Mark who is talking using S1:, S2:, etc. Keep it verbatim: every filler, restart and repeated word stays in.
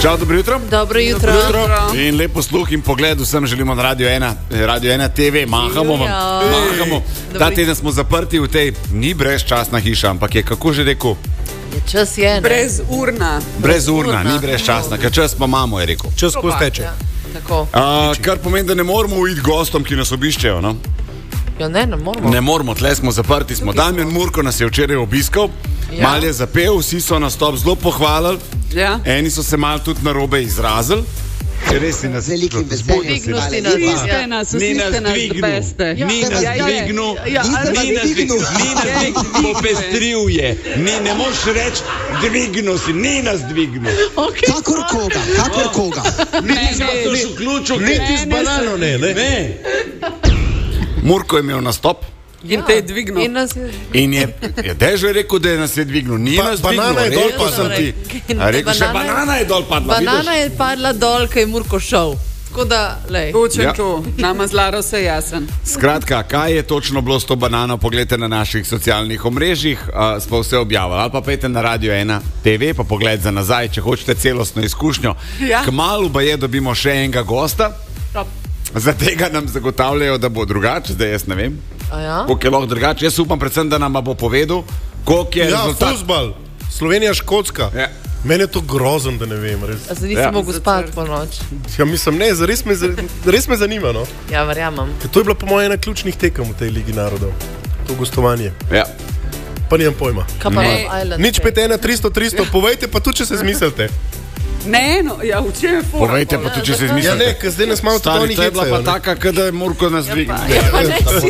S1: Čau, dobro jutro.
S2: Dobro jutro.
S1: Dobro jutro. In lepo sluh in pogled vsem želimo na Radio ena, Radio ena T V. Mahamo vam. Mahamo. Ta teden smo zaprti v tej, ni brezčasna hiša, ampak je, kako že rekel?
S2: Je čas je, ne?
S3: Brezurna.
S1: Brezurna, ni brezčasna, ker čas pa imamo, je rekel.
S4: Čas ko steče.
S2: Ja, tako.
S1: A, kar pomeni, da ne moramo uiti gostom, ki nas obiščejo, no?
S2: Ja, ne, ne moramo.
S1: Ne moramo, tle smo zaprti, smo. Damjan Murko nas je včeraj obiskal, ja. Mal je zapel, vsi so nastop zelo pohvalili,
S3: ja.
S1: Eni so se mal tudi narobe izrazili. Res si nas
S2: Dvignil si nas.
S3: Vsi ste nas, vsi ste nas beste.
S5: Ni nas dvignil, ni nas dvignil, ni nas dvignil, popestril je. Ni, ne moš reči, dvignil si, ni nas dvignil.
S6: Kakor koga, kakor koga.
S4: Niti z banano ne, ne?
S5: Ne.
S1: Murko je imel nastop.
S3: In te je dvignil.
S2: In nas je...
S1: In je, je dežo je rekel, da je nas je dvignil. Ni
S4: Ba-
S1: nas dvignil,
S4: banana je dol
S1: rekel
S4: padla.
S1: sem ti. A rekel, še banana je dol padla.
S2: Banana je padla dol, kaj je Murko šel. Tako da, lej.
S3: Učem
S1: Ja.
S3: tu, nama zlaro se jasen.
S1: Skratka, kaj je točno bilo s to banano, poglejte na naših socialnih omrežjih, uh, smo vse objavili. Ali pa pejte na Radio ena T V, pa pogled za nazaj, če hočete celostno izkušnjo.
S3: Ja.
S1: Kmalu pa je, dobimo še enega gosta. Za tega nam zagotavljajo, da bo drugače, zdaj jaz ne vem,
S2: A ja?
S1: koliko je lahko drugače. Jaz upam predvsem, da nam bo povedal, koliko je
S4: Ja,
S1: rezultat.
S4: fuzbal. Slovenija, Škotska.
S1: Ja.
S4: Meni je to grozen, da ne vem, res.
S2: A se nisi
S1: Ja.
S2: mogel spati po noč?
S4: Ja, mislim, ne, res me, res me zanima, no.
S2: Ja, verjamem.
S4: Ker to je bila po mojem ena ključnih tekem v tej Ligi narodov. To gostovanje.
S1: Ja.
S4: Pa nimam pojma.
S2: Kaj pa
S3: Ej,
S2: Love Island?
S4: Nič pet ena tristo tristo, povejte pa tudi, če se zmislite.
S3: Ne, no, ja, v čem je fora?
S1: Povejte pa tudi, če se
S4: Ja
S1: zmislite.
S4: ne, ker zdaj nas malo tudi
S1: Stari,
S4: oni
S1: to je bila pa
S4: hecajo. ne.
S1: taka, kada je Murko nas dvignil.
S2: Ja, pa ne, si